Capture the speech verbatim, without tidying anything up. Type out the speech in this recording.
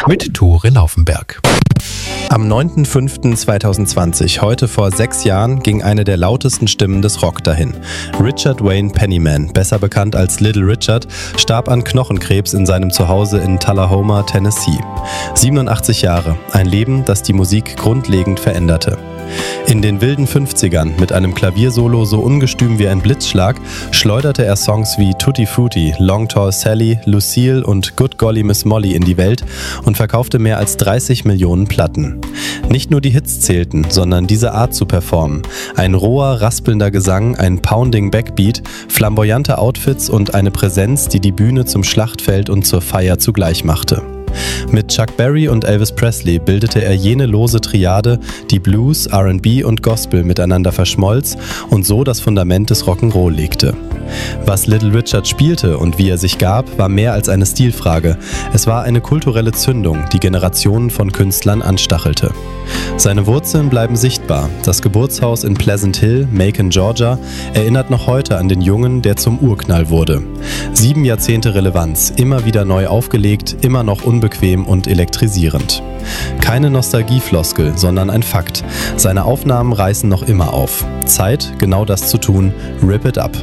mit Tore Laufenberg. Am neunter fünfter zweitausendzwanzig, heute vor sechs Jahren, ging eine der lautesten Stimmen des Rock dahin. Richard Wayne Penniman, besser bekannt als Little Richard, starb an Knochenkrebs in seinem Zuhause in Tullahoma, Tennessee. siebenundachtzig Jahre, ein Leben, das die Musik grundlegend veränderte. In den wilden fünfzigern, mit einem Klaviersolo so ungestüm wie ein Blitzschlag, schleuderte er Songs wie Tutti Frutti, Long Tall Sally, Lucille und Good Golly Miss Molly in die Welt und verkaufte mehr als dreißig Millionen Platten. Nicht nur die Hits zählten, sondern diese Art zu performen. Ein roher, raspelnder Gesang, ein pounding Backbeat, flamboyante Outfits und eine Präsenz, die die Bühne zum Schlachtfeld und zur Feier zugleich machte. Mit Chuck Berry und Elvis Presley bildete er jene lose Triade, die Blues, R and B und Gospel miteinander verschmolz und so das Fundament des Rock'n'Roll legte. Was Little Richard spielte und wie er sich gab, war mehr als eine Stilfrage. Es war eine kulturelle Zündung, die Generationen von Künstlern anstachelte. Seine Wurzeln bleiben sichtbar. Das Geburtshaus in Pleasant Hill, Macon, Georgia, erinnert noch heute an den Jungen, der zum Urknall wurde. Sieben Jahrzehnte Relevanz, immer wieder neu aufgelegt, immer noch unbequem und elektrisierend. Keine Nostalgiefloskel, sondern ein Fakt. Seine Aufnahmen reißen noch immer auf. Zeit, genau das zu tun. Rip it up.